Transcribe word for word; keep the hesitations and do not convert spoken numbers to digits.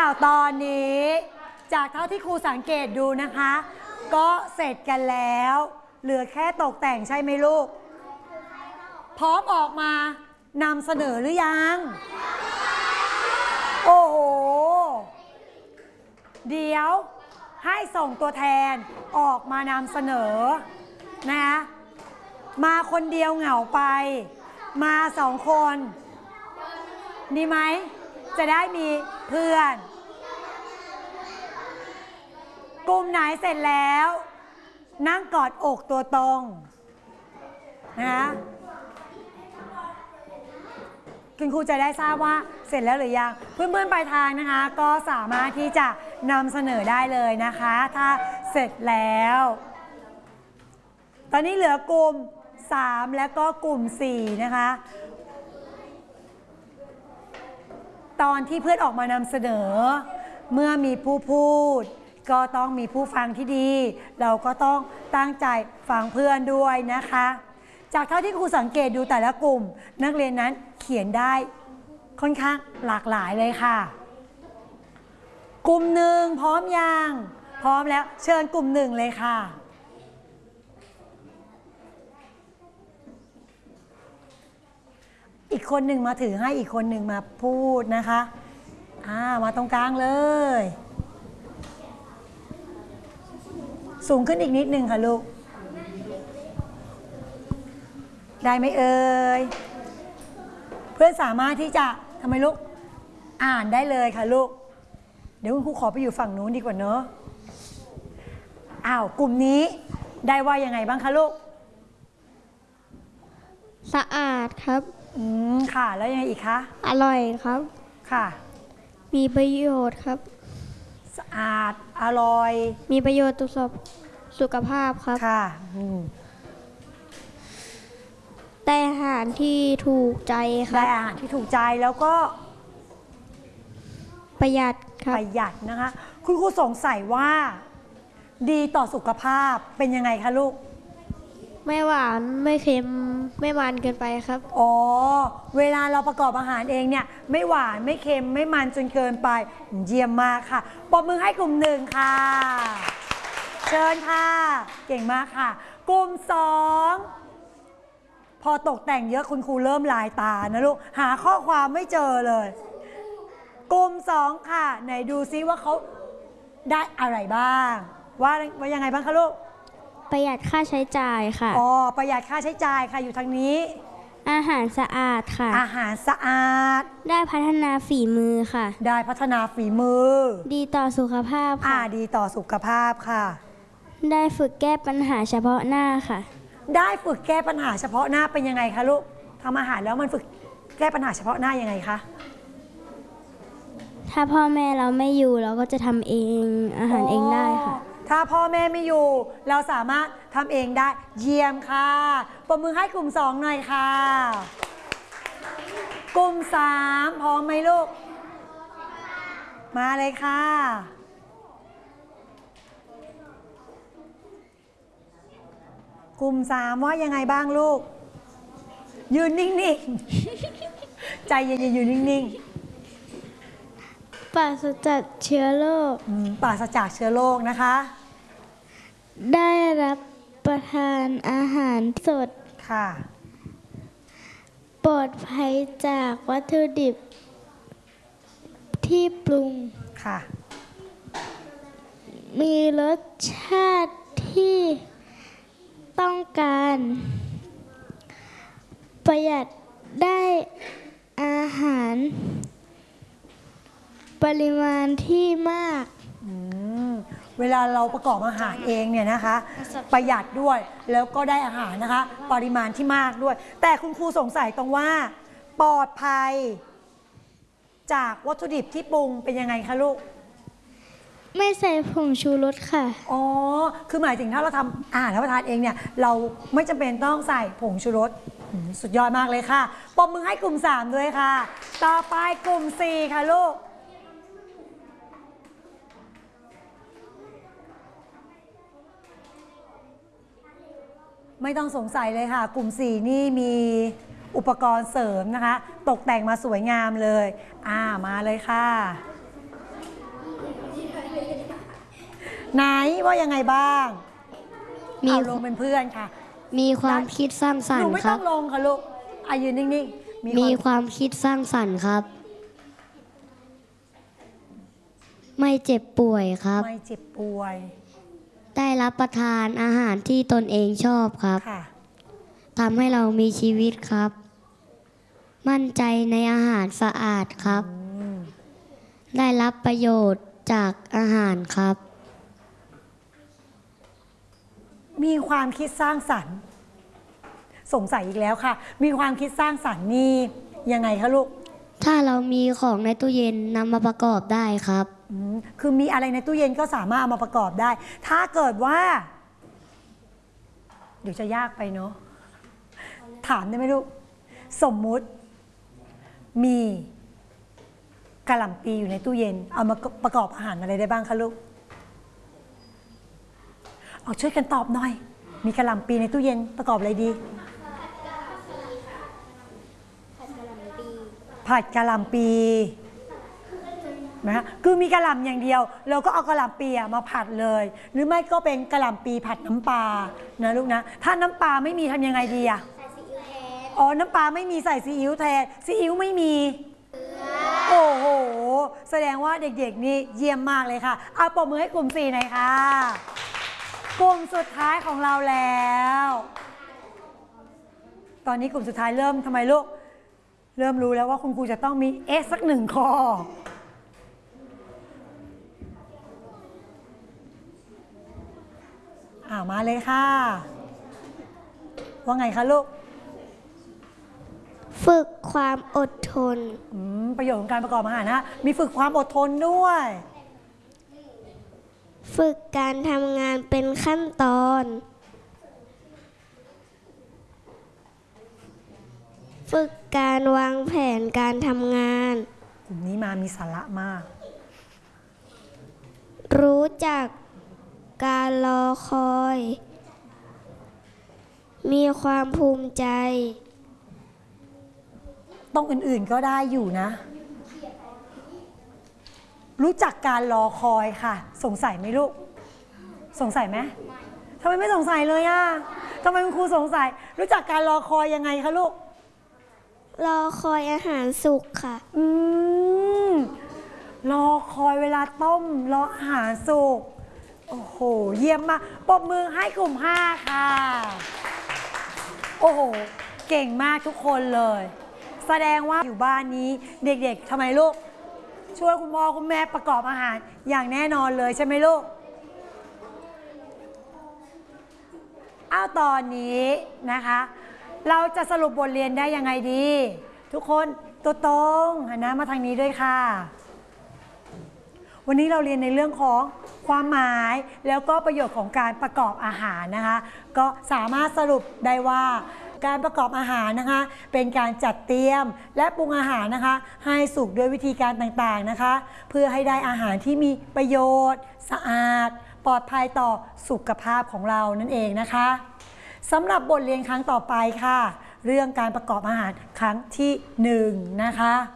าวตอนนี้จากเท่าที่ครูสังเกตดูนะคะก็เสร็จกันแล้วเหลือแค่ตกแต่งใช่ไหมลูกพร้อมออกมานำเสนอหรือยังโอ้โหเดี๋ยวให้ส่งตัวแทนออกมานำเสนอนะมาคนเดียวเหงาไปมาสองคนดีไหมจะได้มีเพื่อนกลุ่มไหนเสร็จแล้วนั่งกอดอกตัวตรงนะคุณครูจะได้ทราบว่าเสร็จแล้วหรือยังเพื่อนๆปลายทางนะคะก็สามารถที่จะนำเสนอได้เลยนะคะถ้าเสร็จแล้วตอนนี้เหลือกลุ่มสามและก็กลุ่มสี่นะคะตอนที่เพื่อนออกมานำเสนอเมื่อมีผู้พูดก็ต้องมีผู้ฟังที่ดีเราก็ต้องตั้งใจฟังเพื่อนด้วยนะคะจากเท่าที่ครูสังเกตดูแต่ละกลุ่มนักเรียนนั้นเขียนได้ค่อนข้างหลากหลายเลยค่ะกลุ่มหนึ่งพร้อมยังพร้อมแล้วเชิญกลุ่มหนึ่งเลยค่ะอีกคนหนึ่งมาถือให้อีกคนหนึ่งมาพูดนะคะอ่ามาตรงกลางเลยสูงขึ้นอีกนิดนึงค่ะลูกได้ไหมเอ่ยเพื่อนสามารถที่จะทำไมลูกอ่านได้เลยค่ะลูกเดี๋ยวคุณครูขอไปอยู่ฝั่งนู้นดีกว่าเนอะอ้าวกลุ่มนี้ได้ว่ายังไงบ้างคะลูกสะอาดครับอืมค่ะแล้วยังไงอีกคะอร่อยครับค่ะมีประโยชน์ครับสะอาดอร่อยมีประโยชน์ต่อสุขภาพครับค่ะอืมได้อาหารที่ถูกใจครับได้อาหารที่ถูกใจแล้วก็ประหยัดครับประหยัดนะคะคุณครูสงสัยว่าดีต่อสุขภาพเป็นยังไงคะลูกไม่หวานไม่เค็มไม่มันเกินไปครับอ๋อเวลาเราประกอบอาหารเองเนี่ยไม่หวานไม่เค็มไม่มันจนเกินไปเยี่ยมมากค่ะปรบมือให้กลุ่มหนึ่งค่ะเชิญค่ะเก่งมากค่ะกลุ่มสองพอตกแต่งเยอะคุณครูเริ่มลายตานะลูกหาข้อความไม่เจอเลยกลุ่มสองค่ะไหนดูซิว่าเขาได้อะไรบ้างว่าว่ายังไงบ้างคะลูกประหยัดค่าใช้จ่ายค่ะอ๋อประหยัดค่าใช้จ่ายค่ะอยู่ทางนี้อาหารสะอาดค่ะอาหารสะอาดได้พัฒนาฝีมือค่ะได้พัฒนาฝีมือดีต่อสุขภาพค่ะดีต่อสุขภาพค่ะได้ฝึกแก้ปัญหาเฉพาะหน้าค่ะได้ฝึกแก้ปัญหาเฉพาะหน้าเป็นยังไงคะลูกทำอาหารแล้วมันฝึกแก้ปัญหาเฉพาะหน้ายังไงคะถ้าพ่อแม่เราไม่อยู่เราก็จะทำเองอาหารเองได้ค่ะถ้าพ่อแม่ไม่อยู่เราสามารถทำเองได้เยี่ยมค่ะปรบมือให้กลุ่มสองหน่อยค่ะกลุ่มสามพร้อมไหมลูกมาเลยค่ะกลุ่มสามว่ายังไงบ้างลูกยืนนิ่งๆใจเย็นๆยืนนิ่งๆปราศจากเชื้อโรคปราศจากเชื้อโรคนะคะได้รับประทานอาหารสดค่ะปลอดภัยจากวัตถุดิบที่ปรุงค่ะมีรสชาติที่ต้องการประหยัดได้อาหารปริมาณที่มากเวลาเราประกอบอาหารเองเนี่ยนะคะประหยัดด้วยแล้วก็ได้อาหารนะคะปริมาณที่มากด้วยแต่คุณครูสงสัยตรงว่าปลอดภัยจากวัตถุดิบที่ปรุงเป็นยังไงคะลูกไม่ใส่ผงชูรสค่ะอ๋อคือหมายถึงถ้าเราทำอาหารรับประทานเองเนี่ยเราไม่จำเป็นต้องใส่ผงชูรสสุดยอดมากเลยค่ะปรบมือให้กลุ่มสามด้วยค่ะต่อไปกลุ่มสี่ค่ะลูกไม่ต้องสงสัยเลยค่ะกลุ่มสี่นี่มีอุปกรณ์เสริมนะคะตกแต่งมาสวยงามเลยอ่ามาเลยค่ะไหนว่ายังไงบ้างมีเอาลงเป็นเพื่อนค่ะมีความคิดสร้างสรรหนูค์ไม่คต้รัอบ งลงค่ะลูกอายืนนิ่งๆมีคความ วามคิดสร้างสรรค์ครับ ไม่เจ็บป่วยครับไม่เจ็บป่วยได้รับประทานอาหารที่ตนเองชอบครับค่ะทำให้เรามีชีวิตครับ มั่นใจในอาหารสะอาดครับอืมได้รับประโยชน์จากอาหารครับมีความคิดสร้างสรรค์ สงสัยอีกแล้วค่ะ มีความคิดสร้างสรรค์นี่ยังไงคะลูกถ้าเรามีของในตู้เย็นนำมาประกอบได้ครับอืมคือมีอะไรในตู้เย็นก็สามารถเอามาประกอบได้ ถ้าเกิดว่า เดี๋ยวจะยากไปเนาะ ถามได้ไหมลูก สมมุติ มีกะหล่ำปีอยู่ในตู้เย็น เอามาประกอบอาหารอะไรได้บ้างคะลูก เอาช่วยกันตอบหน่อย มีกะหล่ำปีในตู้เย็นประกอบอะไรดี ผัดกะหล่ำปีนะคือมีกะหล่ำอย่างเดียว เราก็เอากะหล่ำปีมาผัดเลย หรือไม่ก็เป็นกะหล่ำปีผัดน้ำปลานะลูกนะ ถ้าน้ำปลาไม่มีทำยังไงดีอะอ๋อ น้ำปลาไม่มีใส่ซีอิ๊วแทน ซีอิ๊วไม่มี โอ้โห แสดงว่าเด็กๆนี่เยี่ยมมากเลยค่ะ เอาปรบมือให้กลุ่มสี่หน่อยค่ะ กลุ่มสุดท้ายของเราแล้ว ตอนนี้กลุ่มสุดท้ายเริ่มทำไมลูก เริ่มรู้แล้วว่าคุณครูจะต้องมีเอสสักหนึ่งข้อ อ่ามาเลยค่ะ ว่าไงคะลูกฝึกความอดทนอืมประโยชน์ของการประกอบอาหารนะ มีฝึกความอดทนด้วยฝึกการทำงานเป็นขั้นตอน ฝึกการวางแผนการทำงานกลุ่มนี้มามีสาระมากรู้จักการรอคอย มีความภูมิใจต้องอื่นๆก็ได้อยู่นะ รู้จักการรอคอยค่ะ สงสัยไหมลูก สงสัยไหมทำไมไม่สงสัยเลยอ่ะทำไมคุณครูสงสัย รู้จักการรอคอยยังไงคะลูกรอคอยอาหารสุกค่ะอืม รอคอยเวลาต้ม รออาหารสุก โอ้โห เยี่ยมมากปรบมือให้กลุ่มห้าค่ะ โอ้โห เก่งมากทุกคนเลย แสดงว่าอยู่บ้านนี้เด็กๆทำไมลูก ช่วยคุณพ่อคุณแม่ประกอบอาหารอย่างแน่นอนเลยใช่ไหมลูก อ้าวตอนนี้นะคะ เราจะสรุปบทเรียนได้ยังไงดี ทุกคนตัวตรงหันหน้ามาทางนี้ด้วยค่ะ วันนี้เราเรียนในเรื่องของความหมายแล้วก็ประโยชน์ของการประกอบอาหารนะคะ ก็สามารถสรุปได้ว่าการประกอบอาหารนะคะ เป็นการจัดเตรียมและปรุงอาหารนะคะ ให้สุกด้วยวิธีการต่างๆนะคะ เพื่อให้ได้อาหารที่มีประโยชน์สะอาดปลอดภัยต่อสุขภาพของเรานั่นเองนะคะสำหรับบทเรียนครั้งต่อไปค่ะ เรื่องการประกอบอาหารครั้งที่หนึ่งนะคะ